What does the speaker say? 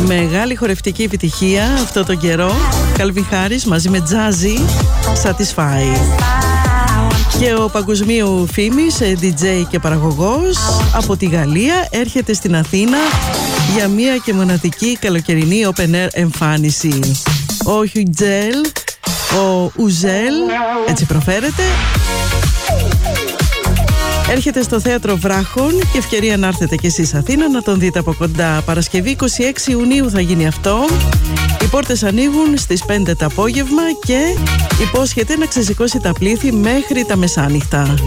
Μεγάλη χορευτική επιτυχία αυτό τον καιρό. Calvin Harris μαζί με Jazzy, Satisfy. Και ο παγκοσμίου φήμης DJ και παραγωγός από τη Γαλλία έρχεται στην Αθήνα για μία και μοναδική καλοκαιρινή open air εμφάνιση. Ο Χιουτζέλ, ο Ουζέλ, έτσι προφέρεται, έρχεται στο Θέατρο Βράχων και ευκαιρία να έρθετε κι εσείς Αθήνα να τον δείτε από κοντά. Παρασκευή 26 Ιουνίου θα γίνει αυτό. Οι πόρτες ανοίγουν στις 5 το απόγευμα και υπόσχεται να ξεσηκώσει τα πλήθη μέχρι τα μεσάνυχτα.